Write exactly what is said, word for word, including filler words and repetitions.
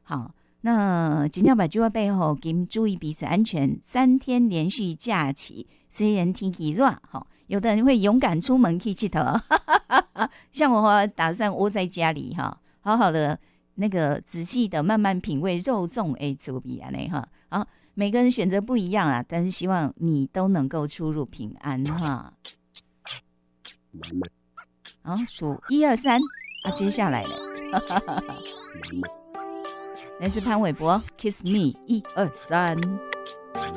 好，那真正把句话背后，请注意彼此安全。三天连续假期，虽然天气热，哈，有的人会勇敢出门去佚佗，像我打算窝在家里哈，好好的那个仔细的慢慢品味肉粽诶，滋味安尼哈。好，每个人选择不一样啊，但是希望你都能够出入平安哈。好，数一二三，啊，接下来了，来自潘玮柏 ，Kiss Me， 一二三。